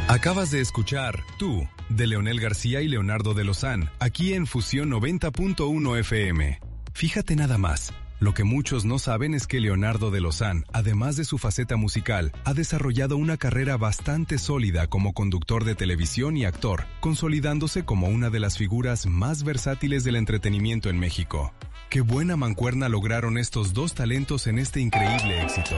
Acabas de escuchar Tú, de Leonel García y Leonardo de Lozán, aquí en Fusión 90.1 FM. Fíjate nada más. Lo que muchos no saben es que Leonardo de Lozán, además de su faceta musical, ha desarrollado una carrera bastante sólida como conductor de televisión y actor, consolidándose como una de las figuras más versátiles del entretenimiento en México. Qué buena mancuerna lograron estos dos talentos en este increíble éxito.